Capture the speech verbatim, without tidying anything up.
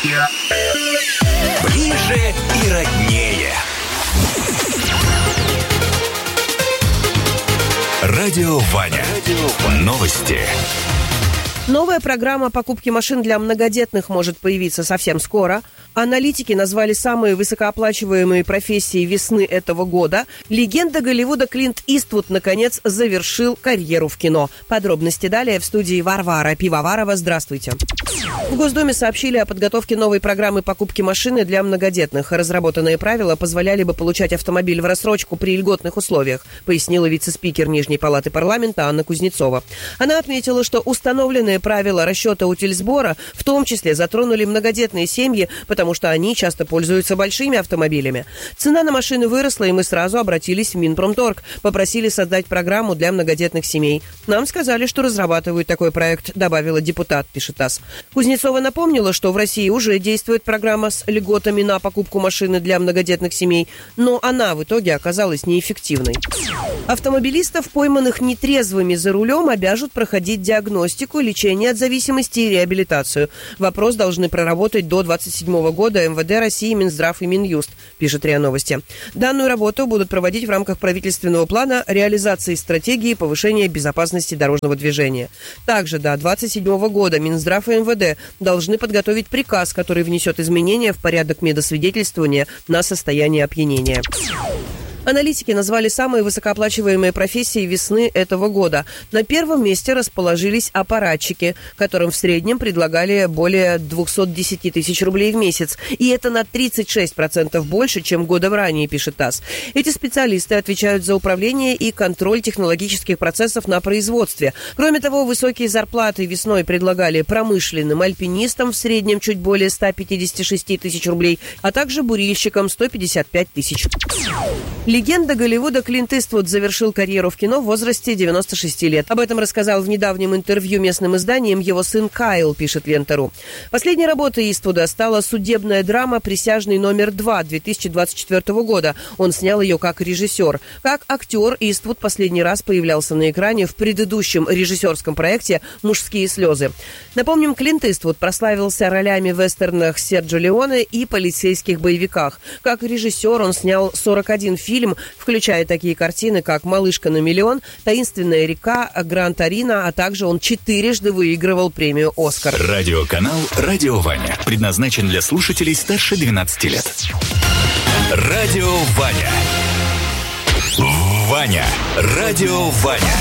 Ближе и роднее. Радио Ваня. Новости. Новая программа покупки машин для многодетных может появиться совсем скоро. Аналитики назвали самые высокооплачиваемые профессии весны этого года. Легенда Голливуда Клинт Иствуд, наконец, завершил карьеру в кино. Подробности далее в студии Варвара Пивоварова. Здравствуйте. В Госдуме сообщили о подготовке новой программы покупки машины для многодетных. Разработанные правила позволяли бы получать автомобиль в рассрочку при льготных условиях, пояснила вице-спикер Нижней палаты парламента Анна Кузнецова. Она отметила, что установленные правила расчета утильсбора в том числе затронули многодетные семьи, потому что они часто пользуются большими автомобилями. Цена на машины выросла, и мы сразу обратились в Минпромторг. Попросили создать программу для многодетных семей. Нам сказали, что разрабатывают такой проект, добавила депутат, пишет ТАСС. Кузнецова напомнила, что в России уже действует программа с льготами на покупку машины для многодетных семей, но она в итоге оказалась неэффективной. Автомобилистов, пойманных нетрезвыми за рулем, обяжут проходить диагностику, лечение от зависимости и реабилитацию. Вопрос должны проработать до двадцать седьмого года эм вэ дэ России, Минздрав и Минюст, пишет РИА Новости. Данную работу будут проводить в рамках правительственного плана реализации стратегии повышения безопасности дорожного движения. Также до двадцать седьмого года Минздрав и эм вэ дэ должны подготовить приказ, который внесет изменения в порядок медосвидетельствования на состояние опьянения. Аналитики назвали самые высокооплачиваемые профессии весны этого года. На первом месте расположились аппаратчики, которым в среднем предлагали более двести десять тысяч рублей в месяц. И это на тридцать шесть процентов больше, чем годом ранее, пишет ТАСС. Эти специалисты отвечают за управление и контроль технологических процессов на производстве. Кроме того, высокие зарплаты весной предлагали промышленным альпинистам в среднем чуть более ста пятидесяти шести тысяч рублей, а также бурильщикам сто пятьдесят пять тысяч. Легенда Голливуда Клинт Иствуд завершил карьеру в кино в возрасте девяноста шести лет. Об этом рассказал в недавнем интервью местным изданиям его сын Кайл, пишет Лента.ру. Последней работой Иствуда стала судебная драма «Присяжный номер два» две тысячи двадцать четвёртого года. Он снял ее как режиссер. Как актер Иствуд последний раз появлялся на экране в предыдущем режиссерском проекте «Мужские слезы». Напомним, Клинт Иствуд прославился ролями в вестернах Серджио Леоне и полицейских боевиках. Как режиссер он снял сорок один фильм, включая такие картины, как «Малышка на миллион», «Таинственная река», «Гран-Торино», а также он четырежды выигрывал премию «Оскар». Радиоканал «Радио Ваня» предназначен для слушателей старше двенадцати лет. Радио Ваня. Ваня. Радио Ваня.